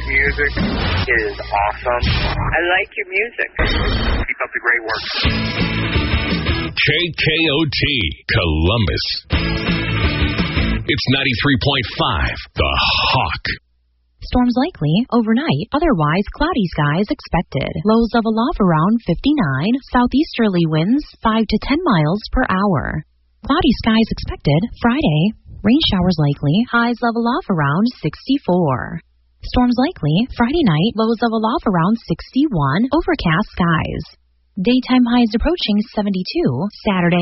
music is awesome. I like your music. Keep up the great work. KKOT, Columbus. It's 93.5, The Hawk. Storms likely overnight, otherwise cloudy skies expected. Lows level off around 59, southeasterly winds 5 to 10 miles per hour. Cloudy skies expected Friday. Rain showers likely, highs level off around 64. Storms likely Friday night, lows level off around 61, overcast skies. Daytime highs approaching 72, Saturday.